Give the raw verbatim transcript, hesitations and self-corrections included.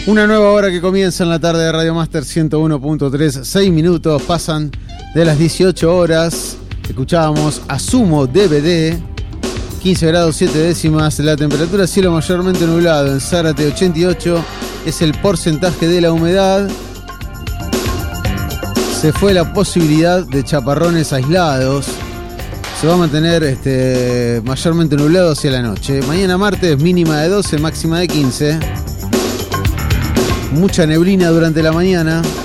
Una nueva hora que comienza en la tarde de Radio Master ciento uno punto tres. Seis minutos pasan de las dieciocho horas. Escuchábamos Asumo D V D. quince grados siete décimas. La temperatura, cielo mayormente nublado. En Zárate ochenta y ocho es el porcentaje de la humedad. Se fue la posibilidad de chaparrones aislados. Se va a mantener este, mayormente nublado hacia la noche. Mañana martes, mínima de doce, máxima de quince. Mucha neblina durante la mañana.